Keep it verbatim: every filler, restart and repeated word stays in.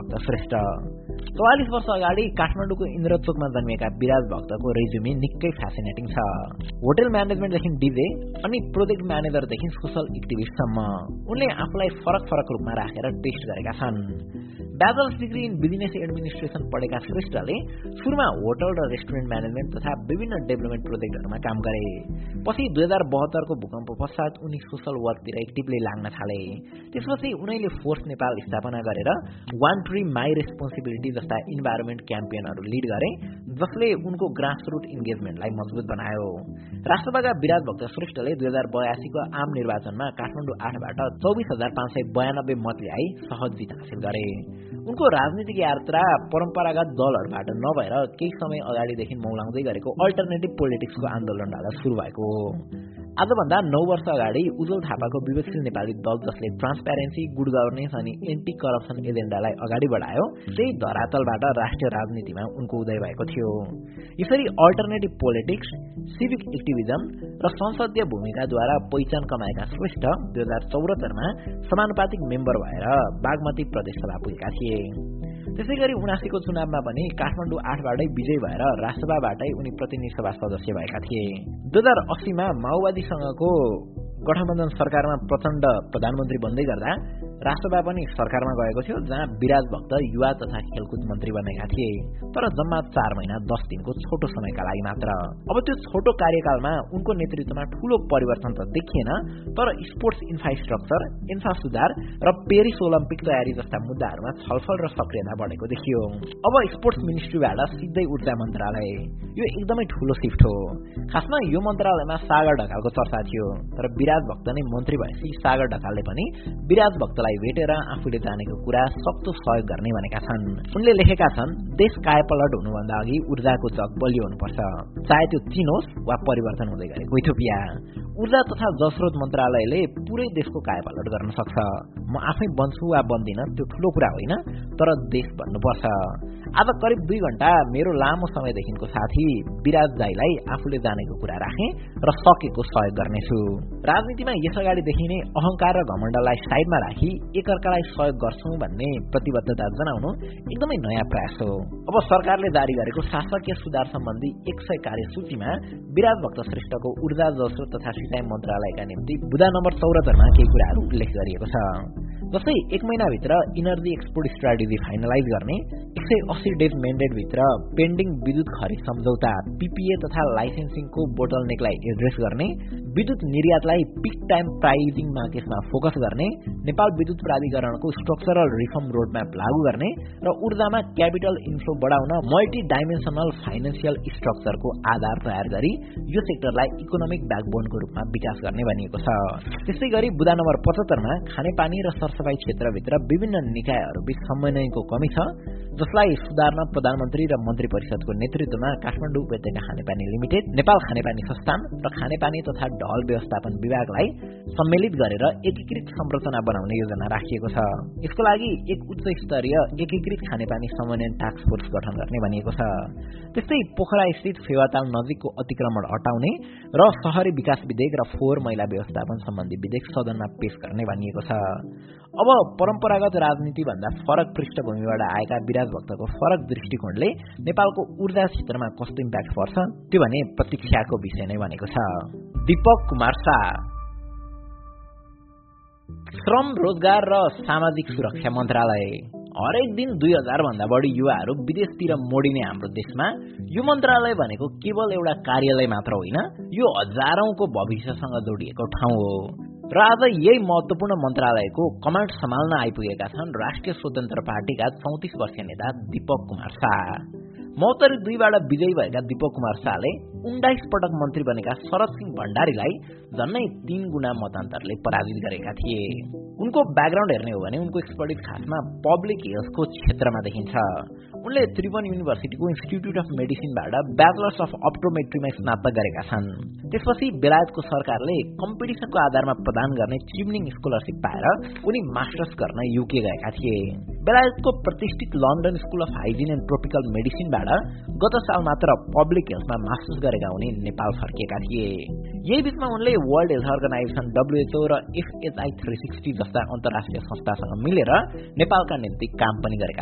भक्त श्रेष्ठ। चौवालीस वर्ष अगाडि काठमाडौँको इन्द्रचोकमा जन्मिएका विराज भक्तको रेज्युमे निकै फ्यासिनेटिङ छ। होटल म्यानेजमेन्टदेखि डिजे अनि प्रोजेक्ट म्यानेजरदेखि सोशल एक्टिभिस्टसम्म उनले आफूलाई फरक फरक रूपमा राखेर टेस्ट गरेका छन्। Bachelors degree in business administration पढेका श्रेष्ठले सुरुमा होटल र रेस्टुरेन्ट म्यानेजमेन्ट तथा विभिन्न डेभलपमेन्ट प्रोजेक्टहरूमा काम गरे। पछि दुई हजार बहत्तरको भूकम्प पश्चात उनी सोशल वर्कतिर एक्टिभली लाग्न थाले। त्यसपछि उनले फोर्स नेपाल स्थापना गरेर वान ट्री माई रेस्पोन्सिबिलिटी जस्ता इन्भाइरोमेन्ट क्याम्पेनहरू लिड गरे, जसले उनको ग्रासरुट इन्गेजमेन्टलाई मजबुत बनायो। राष्ट्रसभाका विराज भक्त श्रेष्ठले दुई हजार बयासीको आम निर्वाचनमा काठमाडौँ आठबाट चौबिस हजार पाँच सय बयानब्बे मत ल्याई सहज जित हासिल गरे। उनको राजनीतिक यात्रा परम्परागत दलहरूबाट नभएर केही समय अगाडिदेखि मौलाउँदै गरेको अल्टरनेटिभ पोलिटिक्सको आन्दोलनबाट सुरु भएको हो। आजभन्दा नौ वर्ष अगाडि उज्जवल थापाको विवेकशील नेपाली दल, जसले ट्रान्सप्यारेन्सी, गुड गभर्नेन्स अनि एन्टी करप्सन एजेन्डालाई अगाडि बढायो, त्यही धरातलबाट राष्ट्रिय राजनीतिमा उनको उदय भएको थियो। यसरी अल्टरनेटिभ पोलिटिक्स, सिभिक एक्टिभिजम र संसदीय भूमिकाद्वारा पहिचान कमाएका श्रेष्ठ दुई हजार चौरात्तरमा समानुपातिक मेम्बर भएर बागमती प्रदेश सभा पुगेका थिए। त्यसै गरी उनासीको चुनावमा पनि काठमाडौँ आठबाटै विजयी भएर राष्ट्रसभाबाटै उनी प्रतिनिधि सभा सदस्य भएका थिए। दुई हजार अस्सीमा माओवादीसँगको गठबन्धन सरकारमा प्रचण्ड प्रधानमन्त्री बन्दै गर्दा राष्ट्रसभा पनि सरकारमा गएको थियो, जहाँ विराज भक्त युवा तथा खेलकुद मन्त्री बनेका थिए, तर जम्मा चार महिना दस दिनको छोटो समयका लागि मात्र। अब त्यो छोटो कार्यकालमा उनको नेतृत्वमा ठूलो परिवर्तन त देखिएन, तर स्पोर्ट्स इन्फ्रास्ट्रक्चर, इन्फ्रा सुधार र पेरिस ओलम्पिक तयारी जस्ता मुद्दाहरूमा छलफल र सक्रियता बढेको देखियो। अब स्पोर्ट्स मिनिस्ट्रीबाट सिधै ऊर्जा मन्त्रालय, यो एकदमै ठूलो शिफ्ट हो। खासमा यो मन्त्रालयमा सागर ढकालको चर्चा थियो, तर विराज भक्त नै मन्त्री भएपछि सागर ढकालले पनि विराज भक्तलाई भेटेर आफूले जानेको कुरा सक्दो सहयोग गर्ने भनेका छन्। उनले लेखेका छन्, देश कायापलट हुनुभन्दा अघि ऊर्जाको जग बलियो हुनुपर्छ, चाहे त्यो चीन होस् वा परिवर्तन हुँदै गरेको इथियोपिया। ऊर्जा तथा जलस्रोत मन्त्रालयले पुरै देशको कायापलट गर्न सक्छ। म आफै बन्छु वा बन्दिन त्यो ठूलो कुरा होइन, तर देश बन्नुपर्छ। आज करिब दुई घण्टा मेरो लामो समयदेखिको साथी विराज दाईलाई आफूले जानेको कुरा राखेँ र सकेको सहयोग गर्नेछु। राजनीतिमा यसअगाडिदेखि नै अहंकार र घमण्डलाई साइडमा राखी एकअर्कालाई सहयोग गर्छौं भन्ने प्रतिबद्धता जनाउनु एकदमै नयाँ प्रयास हो। अब सरकारले जारी गरेको शासकीय सुधार सम्बन्धी एक सय कार्यसूचीमा विराज भक्त श्रेष्ठको ऊर्जा, जलस्रोत तथा सिँचाइ मन्त्रालयका निम्ति बुदा नम्बर चौरात्तरमा केही कुराहरू उल्लेख गरिएको छ। जस्तै एक महिनाभित्र इनर्जी एक्सपोर्ट स्ट्राटेजी फाइनलाइज गर्ने, एक सय अस्सी डेज मेन्डेट भित्र पेन्डिङ विद्युत खरिद सम्झौता, पीपीए तथा लाइसेन्सिङको बोटलनेकलाई एड्रेस गर्ने, विद्युत निर्यातलाई पिक टाइम प्राइजिङ मार्केटमा फोकस गर्ने, नेपाल विद्युत प्राधिकरणको स्ट्रक्चरल रिफर्म रोडम्याप लागू गर्ने र ऊर्जामा क्यापिटल इन्फ्लो बढाउन मल्टी डाइमेन्सनल फाइनेन्सियल स्ट्रक्चरको आधार तयार गरी यो सेक्टरलाई इकोनोमिक ब्याकबोनको रूपमा विकास गर्ने भनिएको छ। त्यस्तै गरी बुदा नम्बर पचहत्तरमा खानेपानी र सरसफाई क्षेत्रभित्र विभिन्न निकायहरूबीच समन्वयको कमी छ, जसलाई सुधार्न प्रधानमन्त्री र मन्त्री परिषदको नेतृत्वमा काठमाडौँ उपत्यका खानेपानी लिमिटेड, नेपाल खानेपानी संस्थान र खानेपानी तथा ढल व्यवस्थापन विभागलाई सम्मिलित गरेर एकीकृत संरचना बनाउने योजना राखिएको छ। यसको लागि एक उच्च स्तरीय एकीकृत खानेपानी समन्वय टास्क फोर्स गठन गर्ने भनिएको छ। त्यस्तै पोखरा स्थित फेवाताल नजिकको अतिक्रमण हटाउने र शहरी विकास विधेयक र फोहोर मैला व्यवस्थापन सम्बन्धी विधेयक सदनमा पेश गर्ने भनिएको छ। अब परम्परागत राजनीति भन्दा फरक पृष्ठभूमिबाट आएका विराज भक्तको फरक दृष्टिकोणले नेपालको ऊर्जा क्षेत्रमा कस्तो इम्प्याक्ट पर्छ त्यो भने प्रतीक्षाको विषय नै बनेको छ। दीपक कुमार शाह, श्रम, रोजगार र सामाजिक सुरक्षा मन्त्रालय। हरेक दिन दुई हजार भन्दा बढी युवाहरू विदेशतिर मोडिने हाम्रो देशमा यो मन्त्रालय भनेको केवल एउटा कार्यालय मात्र होइन, यो हजारौंको भविष्यसँग जोडिएको ठाउँ हो। र आज यही महत्वपूर्ण मन्त्रालयको कमान्ड सम्हाल्न आइपुगेका छन् राष्ट्रिय स्वतन्त्र पार्टीका चौतिस वर्षीय नेता दीपक कुमार शाह। महोत्तरी दुईबाट विजयी भएका दीपक कुमार शाहले उन्नाइस पटक मन्त्री बनेका शरद सिंह भण्डारीलाई झन्नै तीन गुणा मतान्तरले पराजित गरेका थिए। उनको ब्याकग्राउन्ड हेर्ने हो भने उनको एक्सपर्टिज खासमा पब्लिक हेल्थको क्षेत्रमा देखिन्छ। उनले Tribhuvan युनिभर्सिटीको institute of मेडिसिनबाट bachelors of अप्टोमेट्रीमा स्नातक गरेका छन्। त्यसपछि बेलायतको सरकारले कम्पिटिसनको आधारमा प्रदान गर्ने ट्रिमनिङ स्कलरसिप पाएर उनी मास्टर्स गर्न युके गएका थिए। बेलायतको प्रतिष्ठित London school of hygiene and tropical मेडिसिनबाट गत साल मात्र पब्लिक हेल्थमा मास्टर्स गरेका उनी नेपाल फर्किएका थिए। यही बीचमा उनले वर्ल्ड हेल्थ अर्गनाइजेसन डब्ल्युएचओ र एफएचआई थ्री सिक्सटी जस्ता अन्तर्राष्ट्रिय संस्थासँग मिलेर नेपालका निम्ति काम पनि गरेका